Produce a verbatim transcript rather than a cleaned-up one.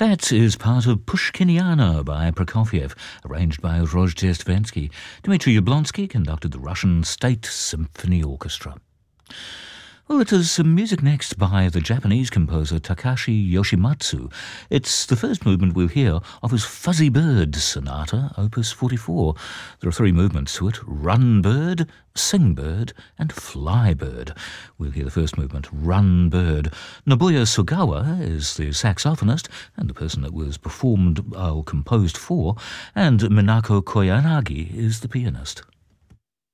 That is part of Pushkiniana by Prokofiev, arranged by Rozhdestvensky. Dmitry Yablonsky conducted the Russian State Symphony Orchestra. Well, it is some music next by the Japanese composer Takashi Yoshimatsu. It's the first movement we'll hear of his Fuzzy Bird Sonata, opus forty-four. There are three movements to it: Run Bird, Sing Bird, and Fly Bird. We'll hear the first movement, Run Bird. Nobuya Sugawa is the saxophonist and the person that was performed or composed for, and Minako Koyanagi is the pianist.